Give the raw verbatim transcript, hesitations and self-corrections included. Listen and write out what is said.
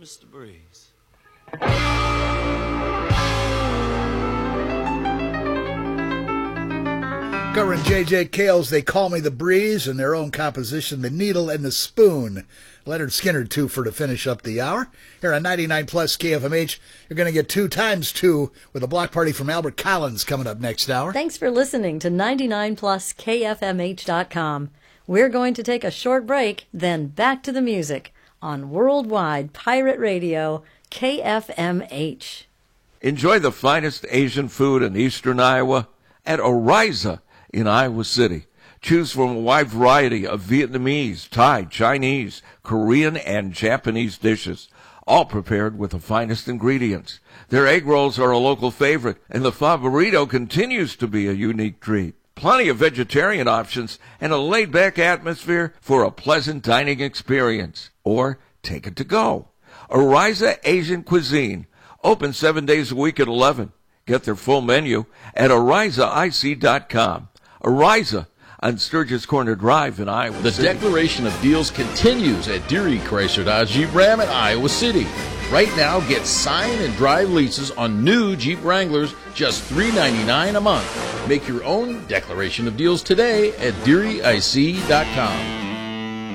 Mister Breeze. Covering J J Cale's They Call Me the Breeze and their own composition, The Needle and the Spoon. Leonard Skinner, too, for to finish up the hour. Here on ninety-nine plus K F M H, you're going to get two times two with a block party from Albert Collins coming up next hour. Thanks for listening to ninety-nine plus K F M H dot com. We're going to take a short break, then back to the music on Worldwide Pirate Radio, K F M H. Enjoy the finest Asian food in eastern Iowa at Oriza in Iowa City. Choose from a wide variety of Vietnamese, Thai, Chinese, Korean, and Japanese dishes, all prepared with the finest ingredients. Their egg rolls are a local favorite, and the pho burrito continues to be a unique treat. Plenty of vegetarian options and a laid-back atmosphere for a pleasant dining experience. Or take it to go. Oriza Asian Cuisine, open seven days a week at eleven. Get their full menu at oriza I C dot com. Oriza on Sturgis Corner Drive in Iowa The City. declaration of deals continues at Deary Chrysler Dodge Jeep Ram in Iowa City. Right now, get sign and drive leases on new Jeep Wranglers, just three ninety-nine a month. Make your own declaration of deals today at Deary I C dot com.